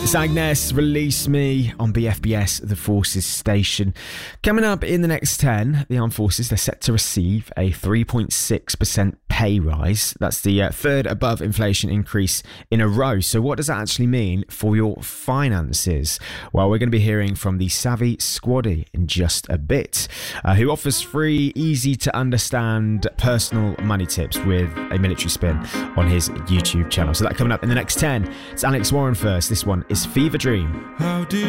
It's Agnes, Release Me on BFBS, the Forces station. Coming up in the next 10, the Armed Forces, they're set to receive a 3.6% pay rise. That's the third above inflation increase in a row. So what does that actually mean for your finances? Well, we're going to be hearing from the Savvy Squaddy in just a bit, who offers free, easy to understand personal money tips with a military spin on his YouTube channel. So that coming up in the next 10. It's Alex Warren first. This one is Fever Dream.